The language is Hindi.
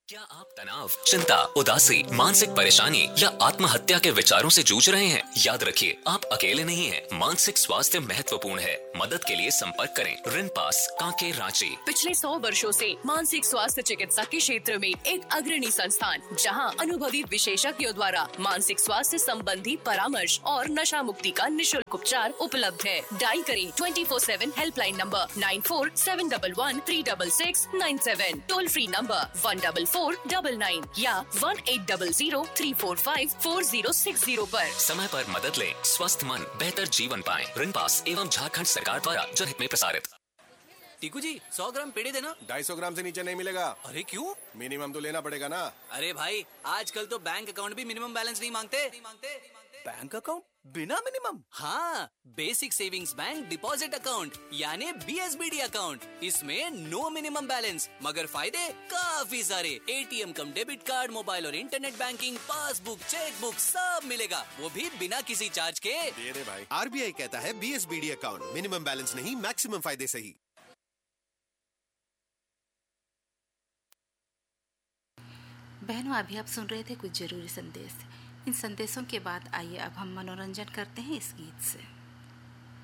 क्या आप तनाव, चिंता, उदासी, मानसिक परेशानी या आत्महत्या के विचारों से जूझ रहे हैं? याद रखिए, आप अकेले नहीं हैं। मानसिक स्वास्थ्य महत्वपूर्ण है। मदद के लिए संपर्क करें रिनपास, कांके, रांची। पिछले 100 वर्षों से मानसिक स्वास्थ्य चिकित्सा के क्षेत्र में एक अग्रणी संस्थान, जहां अनुभवी विशेषज्ञों द्वारा मानसिक स्वास्थ्य संबंधी परामर्श और नशा मुक्ति का निशुल्क उपचार उपलब्ध है। डायल करें 24/7 helpline number 9471136697, toll free number 14499 या 180034544060 पर। समय पर मदद लें, स्वस्थ मन बेहतर जीवन पाएं। रिनपास एवं झारखंड सरकार द्वारा जनहित में प्रसारित। टीकू जी 100 ग्राम पेड़े देना। 250 ग्राम से नीचे नहीं मिलेगा। अरे क्यों? मिनिमम तो लेना पड़ेगा ना। अरे भाई, आजकल तो बैंक अकाउंट भी मिनिमम बैलेंस नहीं मांगते। बैंक अकाउंट बिना मिनिमम? हाँ, basic savings bank deposit account यानी BSBD अकाउंट। इसमें नो मिनिमम बैलेंस मगर फायदे काफी सारे। ATM कम डेबिट कार्ड, मोबाइल और इंटरनेट बैंकिंग, पासबुक, चेकबुक सब मिलेगा, वो भी बिना किसी चार्ज के। दे दे भाई। RBI कहता है BSBD अकाउंट, मिनिमम बैलेंस नहीं, मैक्सिमम फायदे सही। बहनों, अभी आप सुन रहे थे कुछ जरूरी संदेश। इन संदेशों के बाद आइए अब हम मनोरंजन करते हैं इस गीत से।